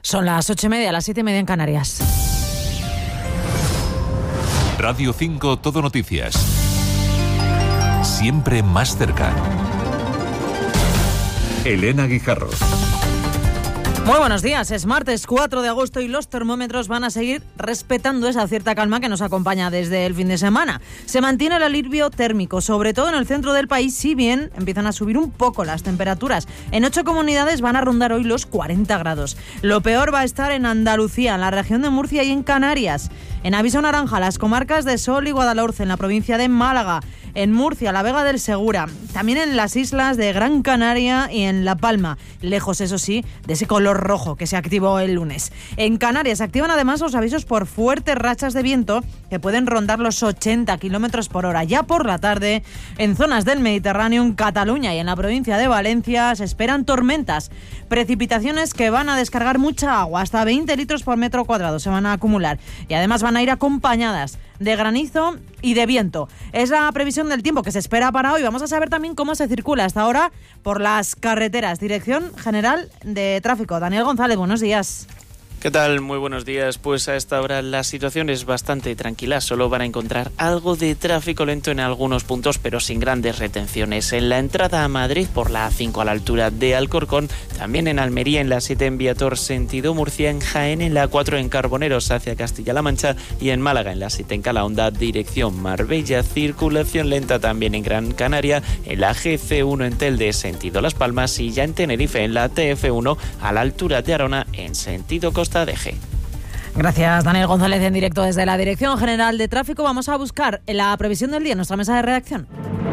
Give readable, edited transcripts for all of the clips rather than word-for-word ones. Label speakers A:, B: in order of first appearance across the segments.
A: Son las 8:30, las 7:30 en Canarias.
B: Radio 5 Todo Noticias. Siempre más cerca. Elena Guijarro.
A: Muy buenos días, es martes 4 de agosto y los termómetros van a seguir respetando esa cierta calma que nos acompaña desde el fin de semana. Se mantiene el alivio térmico, sobre todo en el centro del país, si bien empiezan a subir un poco las temperaturas. En 8 comunidades van a rondar hoy los 40 grados. Lo peor va a estar en Andalucía, en la región de Murcia y en Canarias. En aviso naranja, las comarcas de Sol y Guadalhorce, en la provincia de Málaga. En Murcia, la Vega del Segura, también en las islas de Gran Canaria y en La Palma, lejos, eso sí, de ese color rojo que se activó el lunes. En Canarias se activan además los avisos por fuertes rachas de viento que pueden rondar los 80 kilómetros por hora. Ya por la tarde, en zonas del Mediterráneo, en Cataluña y en la provincia de Valencia, se esperan tormentas, precipitaciones que van a descargar mucha agua, hasta 20 litros por metro cuadrado se van a acumular y además van a ir acompañadas de granizo y de viento. Es la previsión del tiempo que se espera para hoy. Vamos a saber también cómo se circula hasta ahora por las carreteras. Dirección General de Tráfico. Daniel González, buenos días.
C: ¿Qué tal? Muy buenos días. Pues a esta hora la situación es bastante tranquila. Solo van a encontrar algo de tráfico lento en algunos puntos, pero sin grandes retenciones. En la entrada a Madrid por la A5 a la altura de Alcorcón, también en Almería en la 7 en Viator sentido Murcia, en Jaén en la 4 en Carboneros hacia Castilla-La Mancha y en Málaga en la 7 en Calahonda dirección Marbella. Circulación lenta también en Gran Canaria, en la GC1 en Telde sentido Las Palmas y ya en Tenerife en la TF1 a la altura de Arona en sentido Costa de G.
A: Gracias, Daniel González, en directo desde la Dirección General de Tráfico. Vamos a buscar la previsión del día en nuestra mesa de redacción.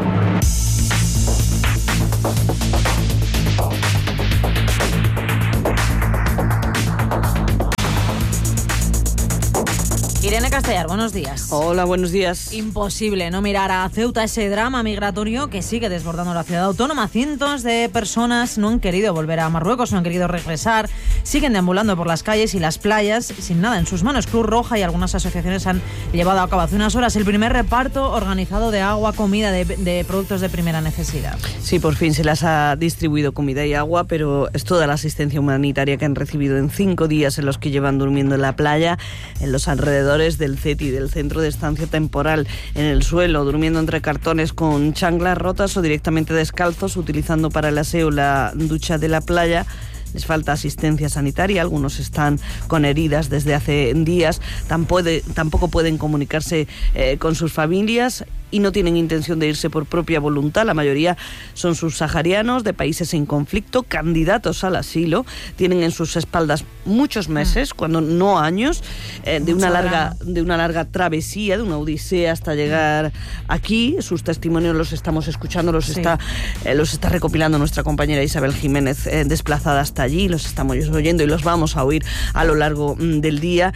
A: Irene Castellar, buenos días.
D: Hola, buenos días.
A: Imposible no mirar a Ceuta, ese drama migratorio que sigue desbordando la ciudad autónoma. Cientos de personas no han querido volver a Marruecos, no han querido regresar, siguen deambulando por las calles y las playas sin nada en sus manos. Cruz Roja y algunas asociaciones han llevado a cabo hace unas horas el primer reparto organizado de agua, comida, de productos de primera necesidad.
D: Sí, por fin se las ha distribuido comida y agua, pero es toda la asistencia humanitaria que han recibido en 5 días en los que llevan durmiendo en la playa, en los alrededores del CETI, del Centro de Estancia Temporal, en el suelo, durmiendo entre cartones con chanclas rotas o directamente descalzos, utilizando para el aseo la ducha de la playa. Les falta asistencia sanitaria, algunos están con heridas desde hace días, tampoco pueden comunicarse con sus familias y no tienen intención de irse por propia voluntad. La mayoría son subsaharianos de países en conflicto, candidatos al asilo, tienen en sus espaldas muchos meses, cuando no años, de una larga travesía, de una odisea hasta llegar aquí. Sus testimonios los estamos escuchando, los está recopilando nuestra compañera Isabel Jiménez, desplazada hasta allí, los estamos oyendo y los vamos a oír a lo largo del día.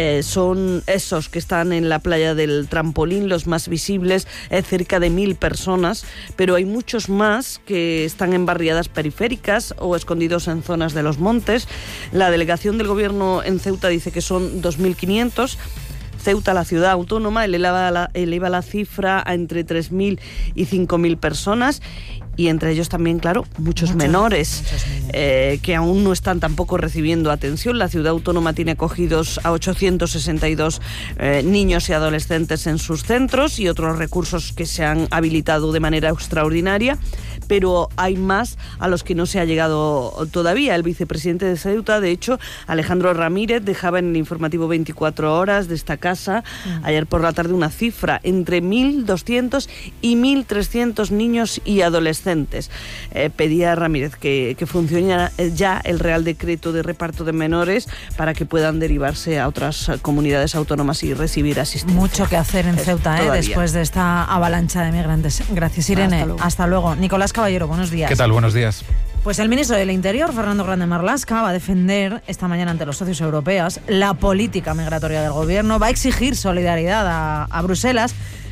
D: Son esos que están en la playa del Trampolín, los más visibles, cerca de 1.000 personas, pero hay muchos más que están en barriadas periféricas o escondidos en zonas de los montes. La delegación del gobierno en Ceuta dice que son 2.500. Ceuta, la ciudad autónoma, eleva la cifra a entre 3.000 y 5.000 personas. Y entre ellos también, claro, muchos menores que aún no están tampoco recibiendo atención. La ciudad autónoma tiene acogidos a 862 niños y adolescentes en sus centros y otros recursos que se han habilitado de manera extraordinaria, pero hay más a los que no se ha llegado todavía. El vicepresidente de Ceuta, de hecho, Alejandro Ramírez, dejaba en el informativo 24 horas de esta casa ayer por la tarde una cifra entre 1.200 y 1.300 niños y adolescentes. Pedía Ramírez que funcione ya el Real Decreto de reparto de menores para que puedan derivarse a otras comunidades autónomas y recibir asistencia.
A: Mucho que hacer en Ceuta, después de esta avalancha de migrantes. Gracias, Irene. Hasta luego. Nicolás Caballero, buenos días.
E: ¿Qué tal? Buenos días.
A: Pues el ministro del Interior, Fernando Grande Marlaska, va a defender esta mañana ante los socios europeos la política migratoria del gobierno, va a exigir solidaridad a Bruselas,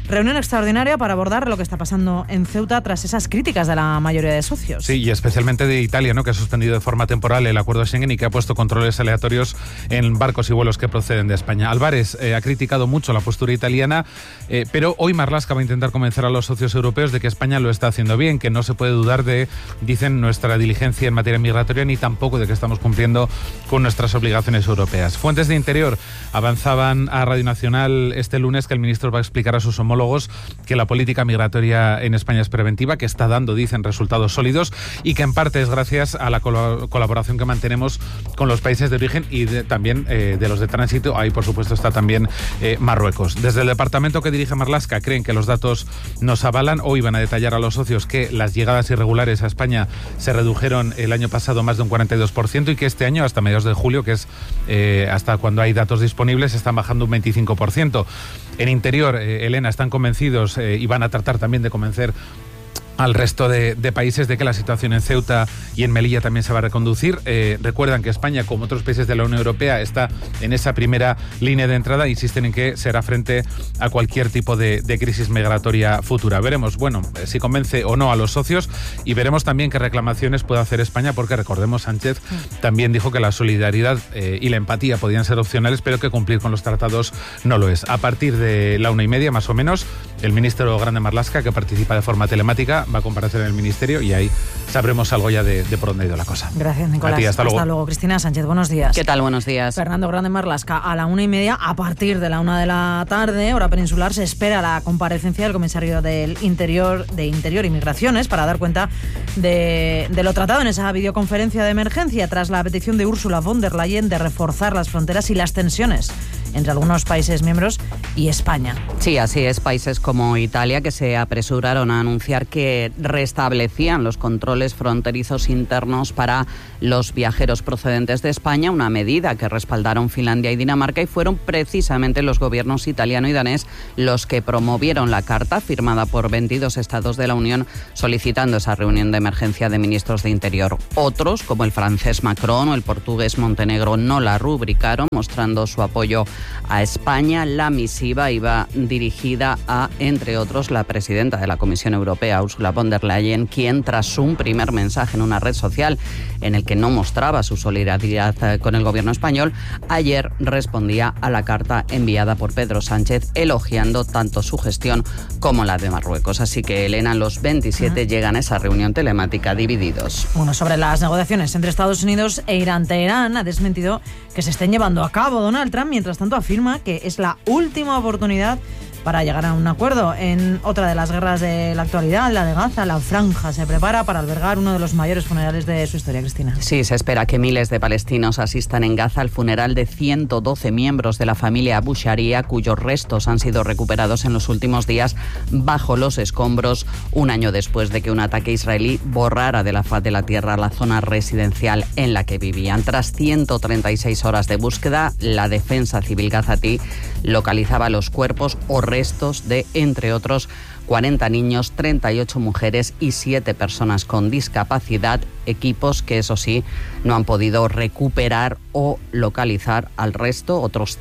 A: Reunión extraordinaria para abordar lo que está pasando en Ceuta tras esas críticas de la mayoría de socios.
E: Sí, y especialmente de Italia, ¿no?, que ha suspendido de forma temporal el acuerdo Schengen y que ha puesto controles aleatorios en barcos y vuelos que proceden de España. Álvarez ha criticado mucho la postura italiana, pero hoy Marlaska va a intentar convencer a los socios europeos de que España lo está haciendo bien, que no se puede dudar de, dicen, nuestra diligencia en materia migratoria, ni tampoco de que estamos cumpliendo con nuestras obligaciones europeas. Fuentes de Interior avanzaban a Radio Nacional este lunes que el ministro va a explicar a sus homólogos que la política migratoria en España es preventiva, que está dando, dicen, resultados sólidos y que en parte es gracias a la colaboración que mantenemos con los países de origen y también de los de tránsito. Ahí, por supuesto, está también Marruecos. Desde el departamento que dirige Marlaska creen que los datos nos avalan. Hoy van a detallar a los socios que las llegadas irregulares a España se redujeron el año pasado más de un 42% y que este año, hasta mediados de julio, que es hasta cuando hay datos disponibles, están bajando un 25%. En Interior, Elena, están convencidos y van a tratar también de convencer al resto de países de que la situación en Ceuta y en Melilla también se va a reconducir. Recuerdan que España, como otros países de la Unión Europea, está en esa primera línea de entrada e insisten en que será frente a cualquier tipo de crisis migratoria futura. Veremos, bueno, si convence o no a los socios y veremos también qué reclamaciones puede hacer España, porque recordemos, Sánchez también dijo que la solidaridad y la empatía podían ser opcionales, pero que cumplir con los tratados no lo es. A partir de la 1:30, más o menos, el ministro Grande Marlaska, que participa de forma telemática, va a comparecer en el Ministerio y ahí sabremos algo ya de por dónde ha ido la cosa.
A: Gracias, Nicolás.
E: A ti, hasta
A: luego. Cristina Sánchez, buenos días.
D: ¿Qué tal? Buenos días.
A: Fernando Grande Marlaska, a la 1:30, a partir de la 1 de la tarde, hora peninsular, se espera la comparecencia del comisario de Interior y Migraciones para dar cuenta de lo tratado en esa videoconferencia de emergencia tras la petición de Ursula von der Leyen de reforzar las fronteras y las tensiones entre algunos países miembros y España.
F: Sí, así es. Países como Italia que se apresuraron a anunciar que restablecían los controles fronterizos internos para los viajeros procedentes de España, una medida que respaldaron Finlandia y Dinamarca, y fueron precisamente los gobiernos italiano y danés los que promovieron la carta firmada por 22 estados de la Unión solicitando esa reunión de emergencia de ministros de Interior. Otros, como el francés Macron o el portugués Montenegro, no la rubricaron, mostrando su apoyo a España. La misiva iba dirigida a, entre otros, la presidenta de la Comisión Europea, Ursula von der Leyen, quien, tras un primer mensaje en una red social en el que no mostraba su solidaridad con el gobierno español, ayer respondía a la carta enviada por Pedro Sánchez, elogiando tanto su gestión como la de Marruecos. Así que, Elena, los 27 llegan a esa reunión telemática divididos.
A: Bueno, sobre las negociaciones entre Estados Unidos e Irán, Teherán ha desmentido que se estén llevando a cabo. Donald Trump, mientras tanto, afirma que es la última oportunidad para llegar a un acuerdo. En otra de las guerras de la actualidad, la de Gaza, la franja se prepara para albergar uno de los mayores funerales de su historia, Cristina.
F: Sí, se espera que miles de palestinos asistan en Gaza al funeral de 112 miembros de la familia Abu Sharia, cuyos restos han sido recuperados en los últimos días bajo los escombros, un año después de que un ataque israelí borrara de la faz de la tierra la zona residencial en la que vivían. Tras 136 horas de búsqueda, la defensa civil gazatí localizaba los cuerpos o restos de, entre otros, 40 niños, 38 mujeres y 7 personas con discapacidad, equipos que, eso sí, no han podido recuperar o localizar al resto, otros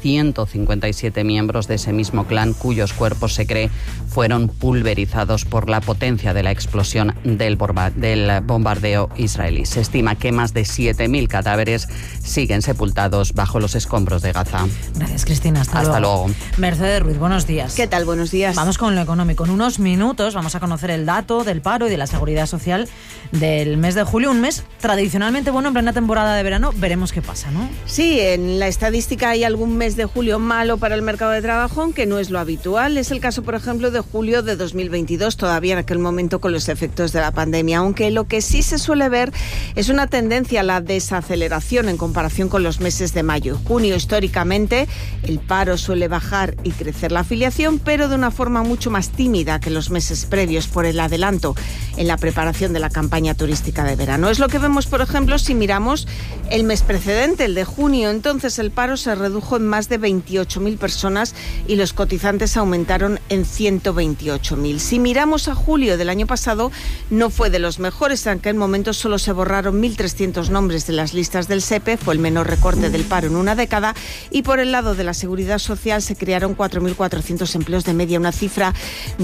F: 157 miembros de ese mismo clan cuyos cuerpos, se cree, fueron pulverizados por la potencia de la explosión del bombardeo israelí. Se estima que más de 7.000 cadáveres siguen sepultados bajo los escombros de Gaza.
A: Gracias, Cristina.
F: Hasta luego.
A: Mercedes Ruiz, buenos días.
G: ¿Qué tal? Buenos días.
A: Vamos con lo económico. En unos minutos vamos a conocer el dato del paro y de la seguridad social del mes de julio, un mes tradicionalmente bueno en plena temporada de verano. Veremos qué pasa, ¿no?
G: Sí, en la estadística hay algún mes de julio malo para el mercado de trabajo, aunque no es lo habitual. Es el caso, por ejemplo, de julio de 2022, todavía en aquel momento con los efectos de la pandemia, aunque lo que sí se suele ver es una tendencia a la desaceleración en comparación con los meses de mayo y junio. Históricamente, el paro suele bajar y crecer la afiliación, pero de una forma mucho más tímida que los meses previos por el adelanto en la preparación de la campaña turística de verano. No es lo que vemos, por ejemplo, si miramos el mes precedente, el de junio. Entonces el paro se redujo en más de 28.000 personas y los cotizantes aumentaron en 128.000. Si miramos a julio del año pasado, no fue de los mejores. En aquel momento solo se borraron 1.300 nombres de las listas del SEPE, fue el menor recorte del paro en una década, y por el lado de la Seguridad Social se crearon 4.400 empleos de media, una cifra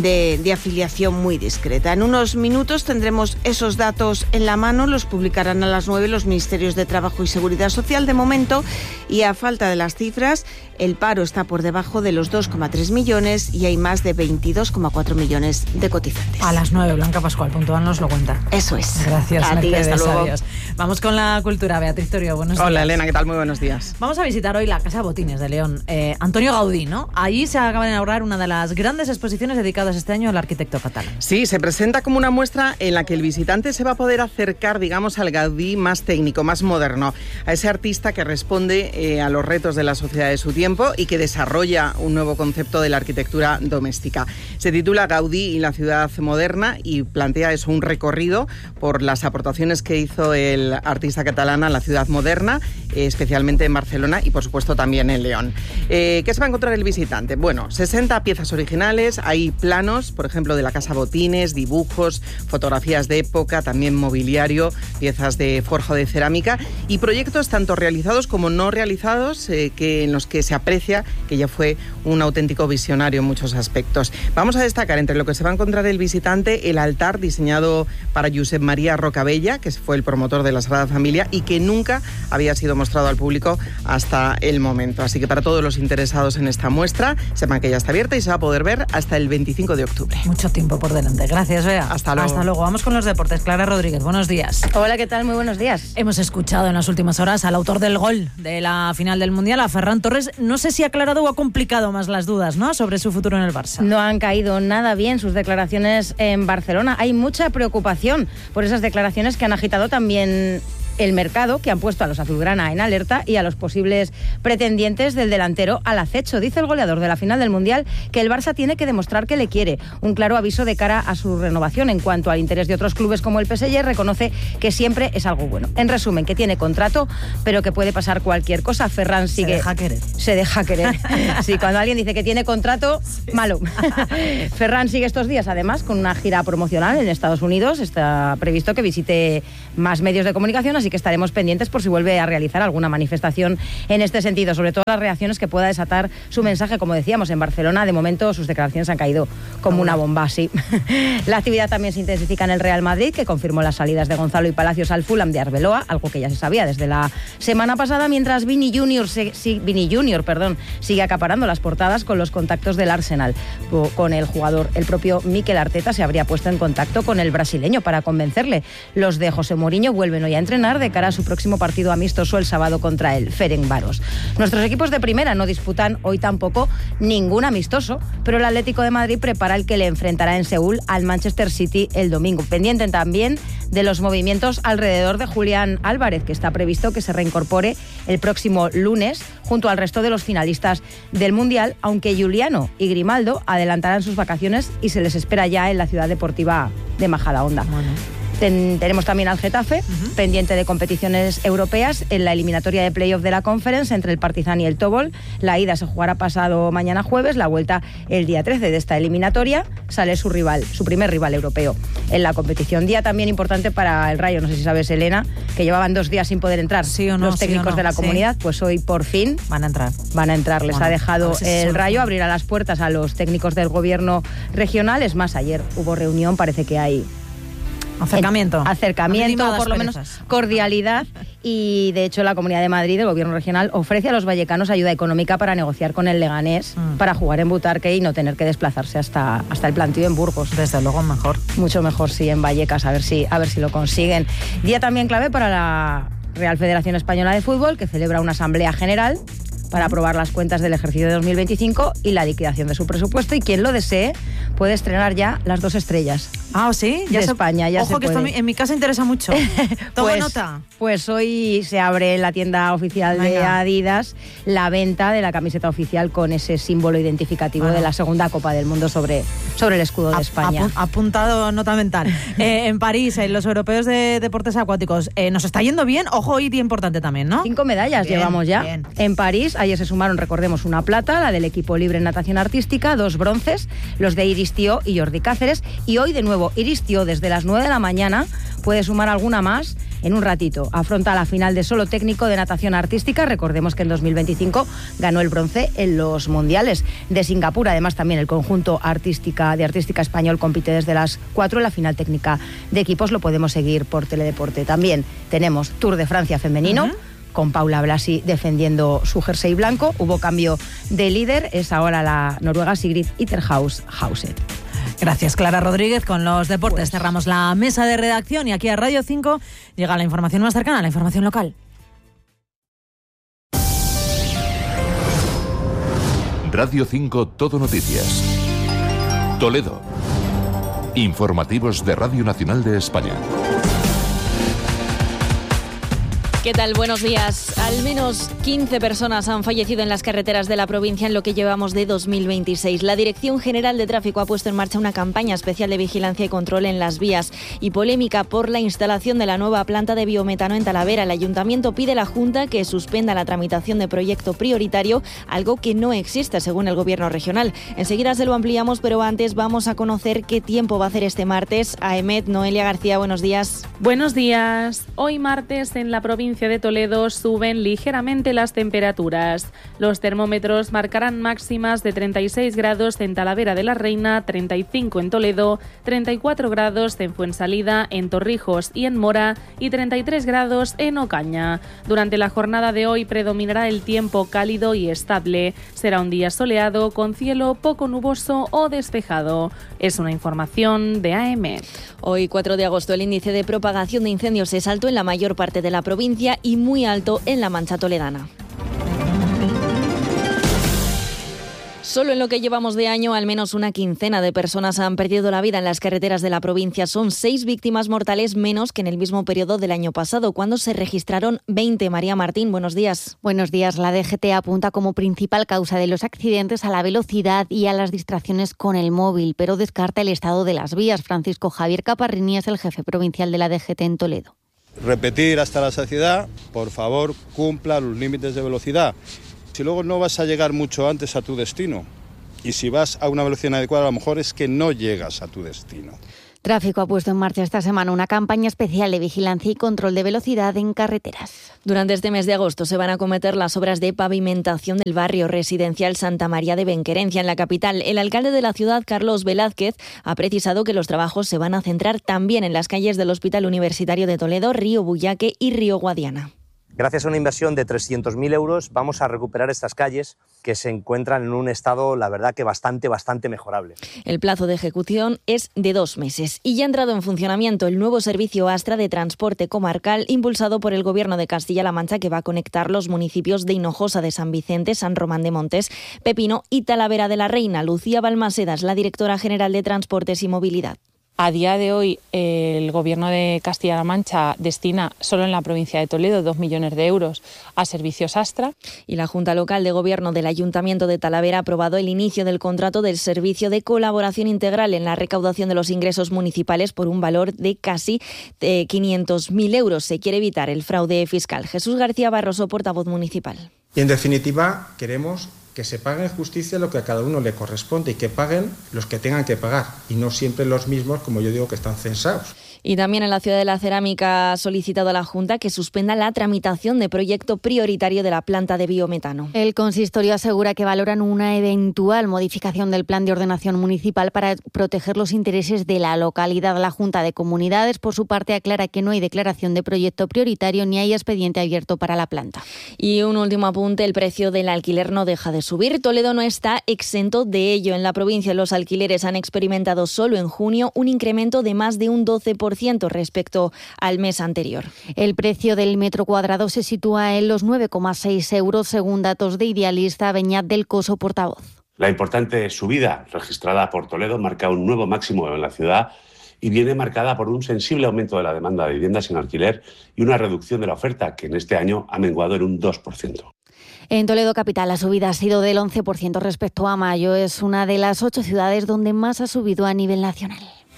G: de afiliación muy discreta. En unos minutos tendremos esos datos en la mano, los publicarán a las 9 los Ministerios de Trabajo y Seguridad Social. De momento, y a falta de las cifras, el paro está por debajo de los 2,3 millones y hay más de 22,4 millones de cotizantes.
A: A las 9, Blanca Pascual, puntual nos lo cuenta.
G: Eso es.
A: Gracias,
G: a ti, hasta luego.
A: Adiós. Vamos con la cultura. Beatriz Torio, buenos días.
H: Hola, Elena, ¿qué tal? Muy buenos días.
A: Vamos a visitar hoy la Casa Botines de León. Antonio Gaudí, ¿no? Allí se acaba de inaugurar una de las grandes exposiciones dedicadas este año al arquitecto catalán.
H: Sí, se presenta como una muestra en la que el visitante se va a poder acercar, digamos, al Gaudí más técnico, más moderno, a ese artista que responde a los retos de la sociedad de su tiempo y que desarrolla un nuevo concepto de la arquitectura doméstica. Se titula Gaudí y la ciudad moderna y plantea eso, un recorrido por las aportaciones que hizo el artista catalán a la ciudad moderna, especialmente en Barcelona y por supuesto también en León. ¿Qué se va a encontrar el visitante? Bueno, 60 piezas originales, hay planos, por ejemplo, de la Casa Botines, dibujos, fotografías de época, también mobiliario, piezas de forja de cerámica y proyectos tanto realizados como no realizados, en los que se aprecia que ya fue un auténtico visionario en muchos aspectos. Vamos a destacar entre lo que se va a encontrar el visitante el altar diseñado para Josep María Rocabella, que fue el promotor de la Sagrada Familia y que nunca había sido mostrado al público hasta el momento. Así que para todos los interesados en esta muestra, sepan que ya está abierta y se va a poder ver hasta el 25 de octubre.
A: Mucho tiempo por delante. Gracias, Bea.
H: Hasta luego.
A: Hasta luego. Vamos con los deportes. Clara Rodríguez, buenos días.
I: Hola, ¿qué tal? Muy buenos días.
A: Hemos escuchado en las últimas horas al autor del gol de la final del Mundial, a Ferran Torres. No sé si ha aclarado o ha complicado más las dudas, ¿no?, sobre su futuro en el Barça.
I: No han caído nada bien sus declaraciones en Barcelona. Hay mucha preocupación por esas declaraciones que han agitado también el mercado, que han puesto a los azulgrana en alerta y a los posibles pretendientes del delantero al acecho. Dice el goleador de la final del Mundial que el Barça tiene que demostrar que le quiere. Un claro aviso de cara a su renovación. En cuanto al interés de otros clubes como el PSG, reconoce que siempre es algo bueno. En resumen, que tiene contrato, pero que puede pasar cualquier cosa. Ferran sigue... Se deja querer. Sí, cuando alguien dice que tiene contrato, malo. Ferran sigue estos días, además, con una gira promocional en Estados Unidos. Está previsto que visite más medios de comunicación, así que estaremos pendientes por si vuelve a realizar alguna manifestación en este sentido, sobre todo las reacciones que pueda desatar su mensaje. Como decíamos, en Barcelona de momento sus declaraciones han caído como una bomba, sí. La actividad también se intensifica en el Real Madrid, que confirmó las salidas de Gonzalo y Palacios al Fulham de Arbeloa, algo que ya se sabía desde la semana pasada, mientras Vini Junior sigue acaparando las portadas con los contactos del Arsenal. Con el jugador, el propio Mikel Arteta se habría puesto en contacto con el brasileño para convencerle. Los de José Mourinho vuelven hoy a entrenar de cara a su próximo partido amistoso el sábado contra el Ferencváros. Nuestros equipos de primera no disputan hoy tampoco ningún amistoso, pero el Atlético de Madrid prepara el que le enfrentará en Seúl al Manchester City el domingo. Pendiente también de los movimientos alrededor de Julián Álvarez, que está previsto que se reincorpore el próximo lunes junto al resto de los finalistas del Mundial, aunque Juliano y Grimaldo adelantarán sus vacaciones y se les espera ya en la ciudad deportiva de Majadahonda. Bueno. Tenemos también al Getafe, pendiente de competiciones europeas en la eliminatoria de playoff de la Conference entre el Partizan y el Tobol. La ida se jugará pasado mañana jueves, la vuelta el día 13 de esta eliminatoria. Sale su primer rival europeo en la competición. Día también importante para el Rayo, no sé si sabes, Elena, que llevaban 2 días sin poder entrar.
A: ¿Sí o no?
I: Los técnicos de la comunidad, pues hoy por fin
A: van a entrar.
I: Les ha dejado el Rayo, abrirá las puertas a los técnicos del gobierno regional. Es más, ayer hubo reunión, parece que hay
A: Acercamiento,
I: por lo menos cordialidad, y de hecho la Comunidad de Madrid, el Gobierno regional, ofrece a los vallecanos ayuda económica para negociar con el Leganés para jugar en Butarque y no tener que desplazarse hasta el plantío en Burgos.
A: Desde luego mejor.
I: Mucho mejor, sí, en Vallecas, a ver si lo consiguen. Día también clave para la Real Federación Española de Fútbol, que celebra una asamblea general para aprobar las cuentas del ejercicio de 2025 y la liquidación de su presupuesto, y quien lo desee puede estrenar ya las 2 estrellas.
A: Ah, ¿sí?
I: De España, ya
A: ojo,
I: se
A: que
I: puede.
A: esto en mi casa interesa mucho. Toma nota.
I: Pues hoy se abre en la tienda oficial de Adidas la venta de la camiseta oficial con ese símbolo identificativo de la segunda Copa del Mundo sobre el escudo de España.
A: Apuntado nota mental. En París, en los europeos de deportes acuáticos, nos está yendo bien. Ojo, hoy día importante también, ¿no?
I: 5 medallas llevamos ya.
A: Bien.
I: En París, ayer se sumaron, recordemos, una plata, la del equipo libre en natación artística, 2 bronces, los de Iris Tió y Jordi Cáceres, y hoy de nuevo Iris Tió desde las 9 de la mañana puede sumar alguna más en un ratito. Afronta la final de solo técnico de natación artística. Recordemos que en 2025 ganó el bronce en los mundiales de Singapur. Además, también el conjunto de artística español compite desde las 4. La final técnica de equipos lo podemos seguir por Teledeporte. También tenemos Tour de Francia femenino. Con Paula Blasi defendiendo su jersey blanco. Hubo cambio de líder. Es ahora la noruega Sigrid Itterhausen.
A: Gracias, Clara Rodríguez. Con los deportes cerramos la mesa de redacción y aquí a Radio 5 llega la información más cercana, la información local.
B: Radio 5 Todo Noticias. Toledo. Informativos de Radio Nacional de España.
J: ¿Qué tal? Buenos días. Al menos 15 personas han fallecido en las carreteras de la provincia en lo que llevamos de 2026. La Dirección General de Tráfico ha puesto en marcha una campaña especial de vigilancia y control en las vías y polémica por la instalación de la nueva planta de biometano en Talavera. El Ayuntamiento pide a la Junta que suspenda la tramitación de proyecto prioritario, algo que no existe según el Gobierno regional. Enseguida se lo ampliamos, pero antes vamos a conocer qué tiempo va a hacer este martes. AEMET, Noelia García, buenos días.
K: Buenos días. Hoy martes en la provincia de Toledo suben ligeramente las temperaturas. Los termómetros marcarán máximas de 36 grados en Talavera de la Reina, 35 en Toledo, 34 grados en Fuensalida, en Torrijos y en Mora y 33 grados en Ocaña. Durante la jornada de hoy predominará el tiempo cálido y estable. Será un día soleado con cielo poco nuboso o despejado. Es una información de AEMET.
J: Hoy, 4 de agosto, el índice de propagación de incendios es alto en la mayor parte de la provincia y muy alto en la Mancha toledana. Solo en lo que llevamos de año, al menos una quincena de personas han perdido la vida en las carreteras de la provincia. Son 6 víctimas mortales menos que en el mismo periodo del año pasado, cuando se registraron 20. María Martín, buenos días.
L: Buenos días. La DGT apunta como principal causa de los accidentes a la velocidad y a las distracciones con el móvil, pero descarta el estado de las vías. Francisco Javier Caparrini es el jefe provincial de la DGT en Toledo.
M: Repetir hasta la saciedad, por favor, cumpla los límites de velocidad. Si luego no vas a llegar mucho antes a tu destino, y si vas a una velocidad inadecuada, a lo mejor es que no llegas a tu destino.
L: Tráfico ha puesto en marcha esta semana una campaña especial de vigilancia y control de velocidad en carreteras.
J: Durante este mes de agosto se van a acometer las obras de pavimentación del barrio residencial Santa María de Benquerencia, en la capital. El alcalde de la ciudad, Carlos Velázquez, ha precisado que los trabajos se van a centrar también en las calles del Hospital Universitario de Toledo, Río Bullaque y Río Guadiana.
N: Gracias a una inversión de 300.000 euros vamos a recuperar estas calles que se encuentran en un estado, la verdad, que bastante mejorable.
J: El plazo de ejecución es de 2 meses y ya ha entrado en funcionamiento el nuevo servicio Astra de transporte comarcal impulsado por el Gobierno de Castilla-La Mancha, que va a conectar los municipios de Hinojosa de San Vicente, San Román de Montes, Pepino y Talavera de la Reina. Lucía Balmaseda es la directora general de Transportes y Movilidad.
O: A día de hoy, el Gobierno de Castilla-La Mancha destina solo en la provincia de Toledo 2 millones de euros a servicios Astra.
J: Y la Junta Local de Gobierno del Ayuntamiento de Talavera ha aprobado el inicio del contrato del servicio de colaboración integral en la recaudación de los ingresos municipales por un valor de casi 500.000 euros. Se quiere evitar el fraude fiscal. Jesús García Barroso, portavoz municipal.
P: Y en definitiva, queremos que se pague en justicia lo que a cada uno le corresponde y que paguen los que tengan que pagar y no siempre los mismos, como yo digo, que están censados.
J: Y también en la Ciudad de la Cerámica ha solicitado a la Junta que suspenda la tramitación de proyecto prioritario de la planta de biometano.
L: El consistorio asegura que valoran una eventual modificación del plan de ordenación municipal para proteger los intereses de la localidad. La Junta de Comunidades, por su parte, aclara que no hay declaración de proyecto prioritario ni hay expediente abierto para la planta.
J: Y un último apunte, el precio del alquiler no deja de subir. Toledo no está exento de ello. En la provincia los alquileres han experimentado solo en junio un incremento de más de un 12% respecto al mes anterior.
L: El precio del metro cuadrado se sitúa en los 9,6 euros según datos de Idealista. Beñat del Coso, portavoz.
Q: La importante subida registrada por Toledo marca un nuevo máximo en la ciudad y viene marcada por un sensible aumento de la demanda de viviendas sin alquiler y una reducción de la oferta, que en este año ha menguado en un 2%.
L: En Toledo capital la subida ha sido del 11% respecto a mayo. Es una de las 8 ciudades donde más ha subido a nivel nacional.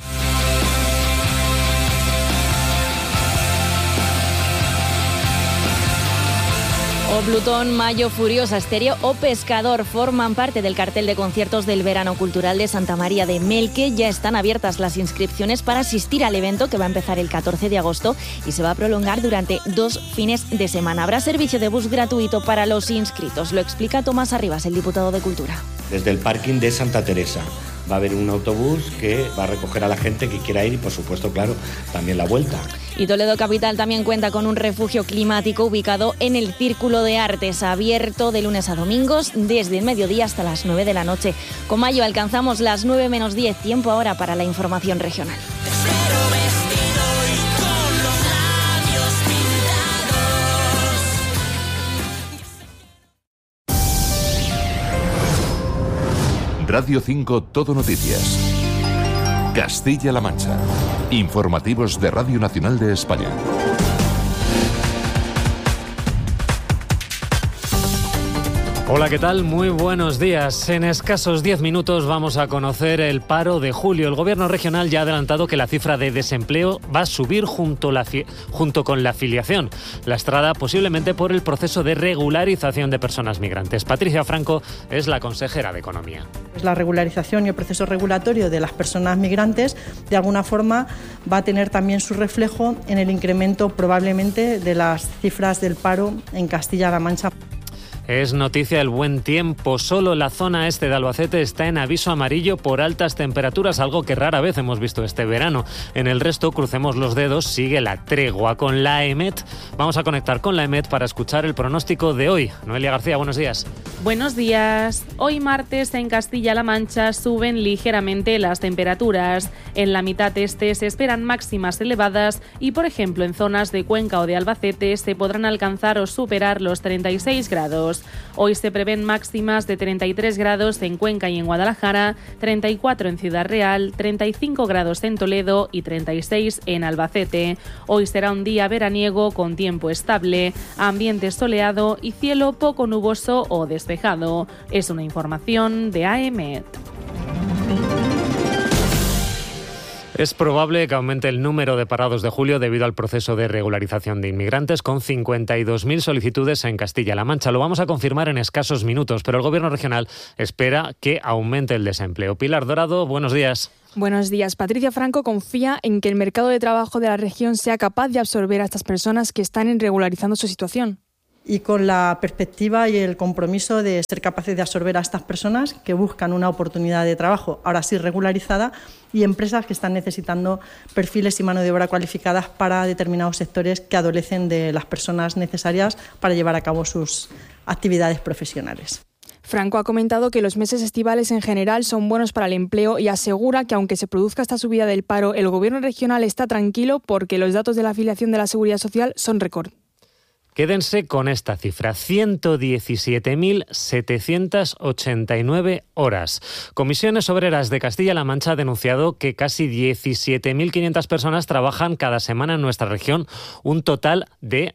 J: O Plutón, Mayo Furiosa, Estéreo o Pescador forman parte del cartel de conciertos del Verano Cultural de Santa María de Melque. Ya están abiertas las inscripciones para asistir al evento, que va a empezar el 14 de agosto y se va a prolongar durante 2 fines de semana. Habrá servicio de bus gratuito para los inscritos. Lo explica Tomás Arribas, el diputado de Cultura.
R: Desde el parking de Santa Teresa va a haber un autobús que va a recoger a la gente que quiera ir y, por supuesto, claro, también la vuelta.
J: Y Toledo capital también cuenta con un refugio climático ubicado en el Círculo de Artes, abierto de lunes a domingos desde el mediodía hasta las 9 de la noche. Con Mayo alcanzamos las 9 menos 10, tiempo ahora para la información regional.
B: Radio 5 Todo Noticias. Castilla-La Mancha. Informativos de Radio Nacional de España.
S: Hola, ¿qué tal? Muy buenos días. En escasos 10 minutos vamos a conocer el paro de julio. El Gobierno regional ya ha adelantado que la cifra de desempleo va a subir junto con la afiliación, lastrada posiblemente por el proceso de regularización de personas migrantes. Patricia Franco es la consejera de Economía.
T: La regularización y el proceso regulatorio de las personas migrantes, de alguna forma, va a tener también su reflejo en el incremento probablemente de las cifras del paro en Castilla-La Mancha.
S: Es noticia el buen tiempo. Solo la zona este de Albacete está en aviso amarillo por altas temperaturas, algo que rara vez hemos visto este verano. En el resto, crucemos los dedos, sigue la tregua con la EMET. Vamos a conectar con la EMET para escuchar el pronóstico de hoy. Noelia García, buenos días.
K: Buenos días. Hoy martes en Castilla-La Mancha suben ligeramente las temperaturas. En la mitad este se esperan máximas elevadas y, por ejemplo, en zonas de Cuenca o de Albacete se podrán alcanzar o superar los 36 grados. Hoy se prevén máximas de 33 grados en Cuenca y en Guadalajara, 34 en Ciudad Real, 35 grados en Toledo y 36 en Albacete. Hoy será un día veraniego con tiempo estable, ambiente soleado y cielo poco nuboso o despejado. Es una información de AEMET.
S: Es probable que aumente el número de parados de julio debido al proceso de regularización de inmigrantes, con 52.000 solicitudes en Castilla-La Mancha. Lo vamos a confirmar en escasos minutos, pero el Gobierno regional espera que aumente el desempleo. Pilar Dorado, buenos días.
U: Buenos días. Patricia Franco confía en que el mercado de trabajo de la región sea capaz de absorber a estas personas que están regularizando su situación.
T: Y con la perspectiva y el compromiso de ser capaces de absorber a estas personas que buscan una oportunidad de trabajo, ahora sí regularizada, y empresas que están necesitando perfiles y mano de obra cualificadas para determinados sectores que adolecen de las personas necesarias para llevar a cabo sus actividades profesionales.
U: Franco ha comentado que los meses estivales en general son buenos para el empleo y asegura que aunque se produzca esta subida del paro, el Gobierno regional está tranquilo porque los datos de la afiliación de la Seguridad Social son récord.
S: Quédense con esta cifra, 117.789 horas. Comisiones Obreras de Castilla-La Mancha ha denunciado que casi 17.500 personas trabajan cada semana en nuestra región, un total de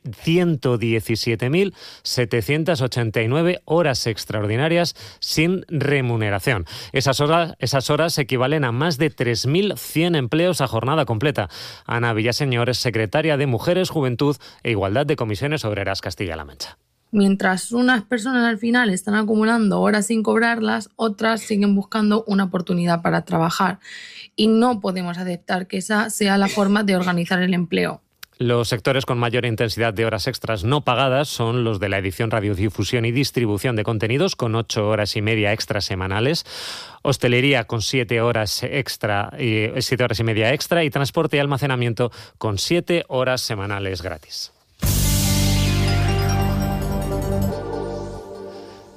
S: 117.789 horas extraordinarias sin remuneración. Esas horas equivalen a más de 3.100 empleos a jornada completa. Ana Villaseñor es secretaria de Mujeres, Juventud e Igualdad de Comisiones Obreras Castilla-La Mancha.
V: Mientras unas personas al final están acumulando horas sin cobrarlas, otras siguen buscando una oportunidad para trabajar. Y no podemos aceptar que esa sea la forma de organizar el empleo.
S: Los sectores con mayor intensidad de horas extras no pagadas son los de la edición, radiodifusión y distribución de contenidos, con 8 horas y media extras semanales, hostelería con 7 horas y media extra y transporte y almacenamiento con 7 horas semanales gratis.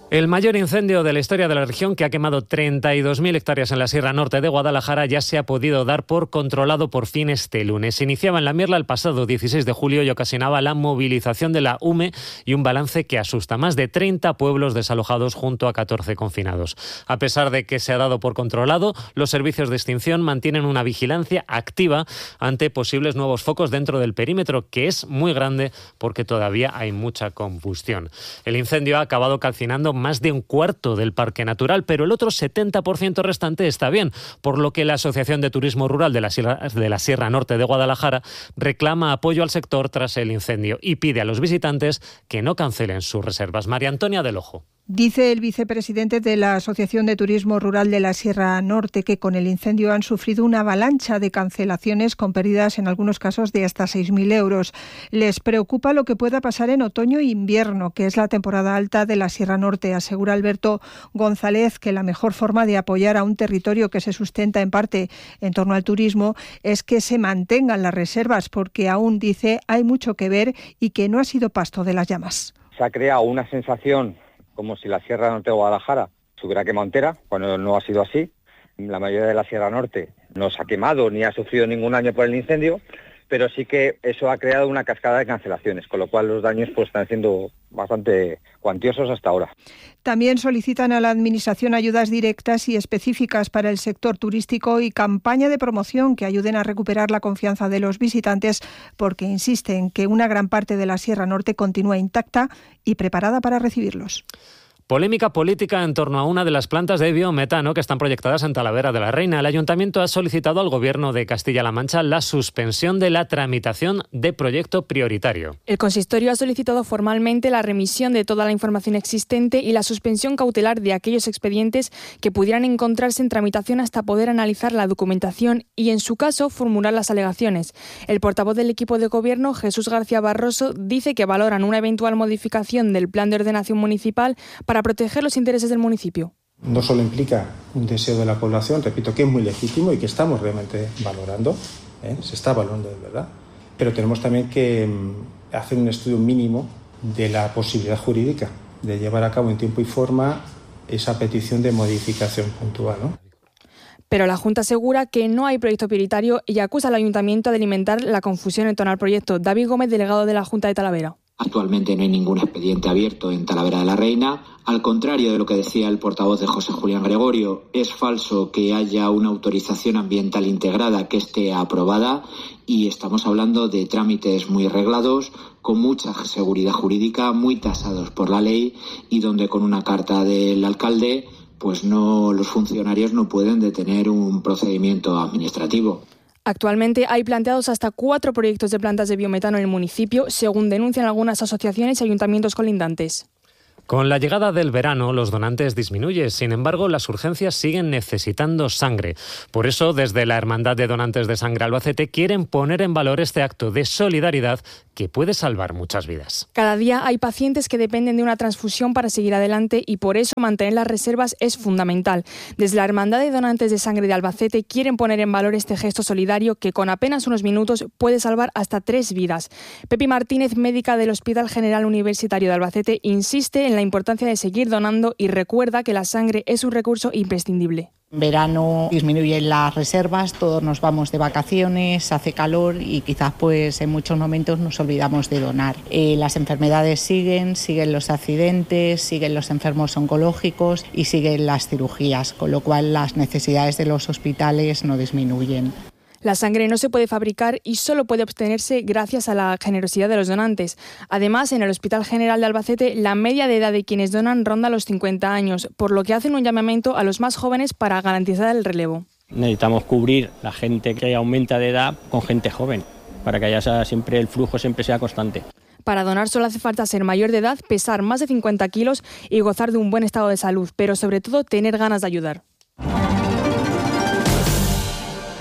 S: El mayor incendio de la historia de la región, que ha quemado 32.000 hectáreas en la Sierra Norte de Guadalajara, ya se ha podido dar por controlado por fin este lunes. Se iniciaba en La Mierla el pasado 16 de julio y ocasionaba la movilización de la UME y un balance que asusta. Más de 30 pueblos desalojados junto a 14 confinados. A pesar de que se ha dado por controlado, los servicios de extinción mantienen una vigilancia activa ante posibles nuevos focos dentro del perímetro, que es muy grande porque todavía hay mucha combustión. El incendio ha acabado calcinando más de un cuarto del parque natural, pero el otro 70% restante está bien, por lo que la Asociación de Turismo Rural de la Sierra Norte de Guadalajara reclama apoyo al sector tras el incendio y pide a los visitantes que no cancelen sus reservas. María Antonia del Ojo.
C: Dice el vicepresidente de la Asociación de Turismo Rural de la Sierra Norte que con el incendio han sufrido una avalancha de cancelaciones con pérdidas en algunos casos de hasta 6.000 euros. Les preocupa lo que pueda pasar en otoño e invierno, que es la temporada alta de la Sierra Norte. Asegura Alberto González que la mejor forma de apoyar a un territorio que se sustenta en parte en torno al turismo es que se mantengan las reservas, porque aún, dice, hay mucho que ver y que no ha sido pasto de las llamas.
E: Se ha creado una sensación como si la Sierra Norte de Guadalajara se hubiera quemado entera, cuando no ha sido así. La mayoría de la Sierra Norte no se ha quemado ni ha sufrido ningún daño por el incendio, pero sí que eso ha creado una cascada de cancelaciones, con lo cual los daños están siendo bastante cuantiosos hasta ahora.
C: También solicitan a la Administración ayudas directas y específicas para el sector turístico y campaña de promoción que ayuden a recuperar la confianza de los visitantes, porque insisten que una gran parte de la Sierra Norte continúa intacta y preparada para recibirlos.
S: Polémica política en torno a una de las plantas de biometano que están proyectadas en Talavera de la Reina. El Ayuntamiento ha solicitado al Gobierno de Castilla-La Mancha la suspensión de la tramitación de proyecto prioritario.
U: El consistorio ha solicitado formalmente la remisión de toda la información existente y la suspensión cautelar de aquellos expedientes que pudieran encontrarse en tramitación hasta poder analizar la documentación y, en su caso, formular las alegaciones. El portavoz del equipo de Gobierno, Jesús García Barroso, dice que valoran una eventual modificación del Plan de Ordenación Municipal para proteger los intereses del municipio.
P: No solo implica un deseo de la población, repito, que es muy legítimo y que estamos realmente valorando, se está valorando de verdad, pero tenemos también que hacer un estudio mínimo de la posibilidad jurídica de llevar a cabo en tiempo y forma esa petición de modificación puntual, ¿no?
U: Pero la Junta asegura que no hay proyecto prioritario y acusa al Ayuntamiento de alimentar la confusión en torno al proyecto. David Gómez, delegado de la Junta de Talavera.
W: Actualmente no hay ningún expediente abierto en Talavera de la Reina. Al contrario de lo que decía el portavoz de José Julián Gregorio, es falso que haya una autorización ambiental integrada que esté aprobada y estamos hablando de trámites muy reglados, con mucha seguridad jurídica, muy tasados por la ley y donde con una carta del alcalde pues los funcionarios no pueden detener un procedimiento administrativo.
U: Actualmente hay planteados hasta 4 proyectos de plantas de biometano en el municipio, según denuncian algunas asociaciones y ayuntamientos colindantes.
S: Con la llegada del verano, los donantes disminuyen. Sin embargo, las urgencias siguen necesitando sangre. Por eso, desde la Hermandad de Donantes de Sangre Albacete, quieren poner en valor este acto de solidaridad que puede salvar muchas vidas.
U: Cada día hay pacientes que dependen de una transfusión para seguir adelante y por eso mantener las reservas es fundamental. Desde la Hermandad de Donantes de Sangre de Albacete quieren poner en valor este gesto solidario que con apenas unos minutos puede salvar hasta 3 vidas. Pepi Martínez, médica del Hospital General Universitario de Albacete, insiste en la importancia de seguir donando y recuerda que la sangre es un recurso imprescindible.
X: En verano disminuyen las reservas, todos nos vamos de vacaciones, hace calor y quizás pues en muchos momentos nos olvidamos de donar. Las enfermedades siguen los accidentes, siguen los enfermos oncológicos y siguen las cirugías, con lo cual las necesidades de los hospitales no disminuyen.
U: La sangre no se puede fabricar y solo puede obtenerse gracias a la generosidad de los donantes. Además, en el Hospital General de Albacete, la media de edad de quienes donan ronda los 50 años, por lo que hacen un llamamiento a los más jóvenes para garantizar el relevo.
Y: Necesitamos cubrir la gente que aumenta de edad con gente joven, para que el flujo siempre sea constante.
U: Para donar solo hace falta ser mayor de edad, pesar más de 50 kilos y gozar de un buen estado de salud, pero sobre todo tener ganas de ayudar.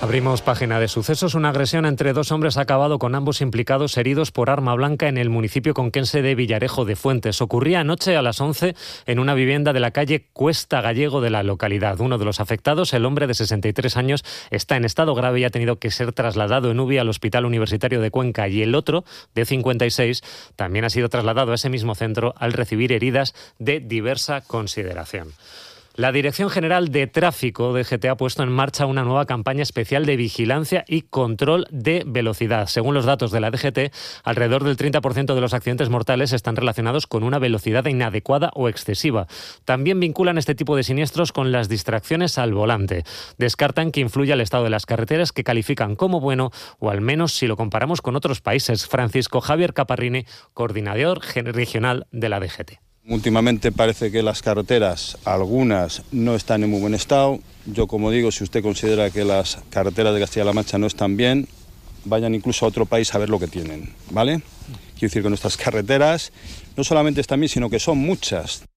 S: Abrimos página de sucesos. Una agresión entre dos hombres ha acabado con ambos implicados heridos por arma blanca en el municipio conquense de Villarejo de Fuentes. Ocurría anoche a las 11 en una vivienda de la calle Cuesta Gallego de la localidad. Uno de los afectados, el hombre de 63 años, está en estado grave y ha tenido que ser trasladado en UBI al Hospital Universitario de Cuenca, y el otro, de 56, también ha sido trasladado a ese mismo centro al recibir heridas de diversa consideración. La Dirección General de Tráfico, DGT, ha puesto en marcha una nueva campaña especial de vigilancia y control de velocidad. Según los datos de la DGT, alrededor del 30% de los accidentes mortales están relacionados con una velocidad inadecuada o excesiva. También vinculan este tipo de siniestros con las distracciones al volante. Descartan que influya el estado de las carreteras, que califican como bueno, o al menos si lo comparamos con otros países. Francisco Javier Caparrini, coordinador regional de la DGT.
M: Últimamente parece que las carreteras, algunas, no están en muy buen estado. Yo, como digo, si usted considera que las carreteras de Castilla-La Mancha no están bien, vayan incluso a otro país a ver lo que tienen, ¿vale? Quiero decir que nuestras carreteras no solamente están bien, sino que son muchas.